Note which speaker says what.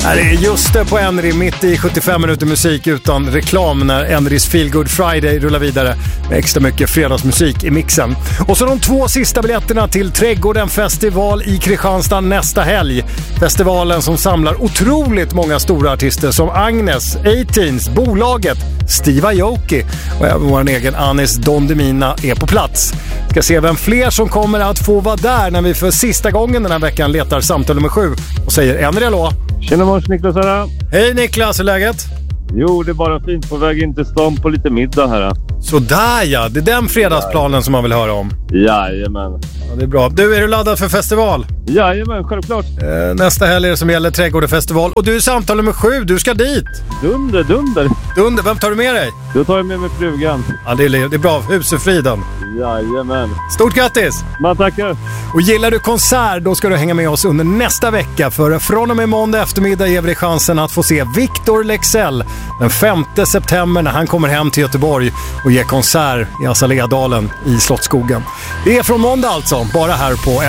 Speaker 1: Det är just det på Henry, mitt i 75 minuter musik utan reklam när Henrys Feel Good Friday rullar vidare med extra mycket fredagsmusik i mixen. Och så de 2 sista biljetterna till Trädgården festival i Kristianstad nästa helg. Festivalen som samlar otroligt många stora artister som Agnes, A-Teens, Bolaget, Steve Aoki och även vår egen Anis Don Demina är på plats. Ska se vem fler som kommer att få vara där när vi för sista gången den här veckan letar samtal nummer 7 och säger Henry hallå.
Speaker 2: Tjena mors, Niklas här.
Speaker 1: Hej Niklas, hur är läget?
Speaker 2: Jo, det är bara fint på väg in till stan på lite middag här.
Speaker 1: Sådär ja, det är den fredagsplanen som man vill höra om.
Speaker 2: Jajamän.
Speaker 1: Ja, det är bra. Du, är du laddad för festival?
Speaker 2: Jajamän, självklart.
Speaker 1: Nästa helg är det som gäller Trädgården festival. Och du är samtal nummer 7, du ska dit. Dunder, vem tar du med dig?
Speaker 2: Då tar jag med mig frugan.
Speaker 1: Ja, det är bra, husefriden.
Speaker 2: Jajamän.
Speaker 1: Stort grattis!
Speaker 2: Man tackar.
Speaker 1: Och gillar du konsert, då ska du hänga med oss under nästa vecka. För från och med måndag eftermiddag ger vi dig chansen att få se Victor Leksell den 5 september när han kommer hem till Göteborg och ger konsert i Azaleadalen i Slottsskogen. Det är från måndag alltså, bara här på